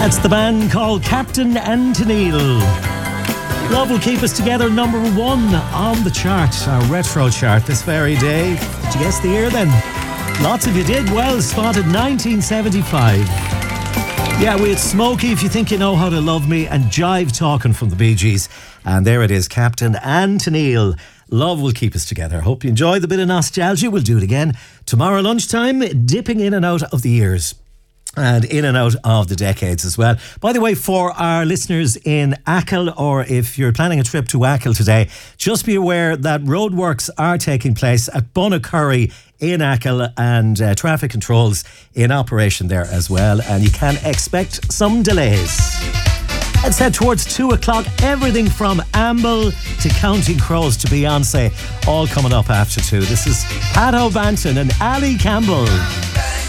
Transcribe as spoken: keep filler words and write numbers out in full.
That's the band called Captain Anthony. Love Will Keep Us Together, number one on the chart, our retro chart this very day. Did you guess the year then? Lots of you did. Well spotted, nineteen seventy-five. Yeah, we had Smokey, If You Think You Know How to Love Me, and Jive Talking from the Bee Gees. And there it is, Captain Anthony. Love Will Keep Us Together. Hope you enjoyed the bit of nostalgia. We'll do it again tomorrow lunchtime, dipping in and out of the years. And in and out of the decades as well. By the way, for our listeners in Achill, or if you're planning a trip to Achill today, just be aware that roadworks are taking place at Bunnacurry in Achill, and uh, traffic controls in operation there as well, and you can expect some delays. Let's head towards two o'clock. Everything from Amble to Counting Crows to Beyonce, all coming up after two. This is Pat O'Banton and Ali Campbell.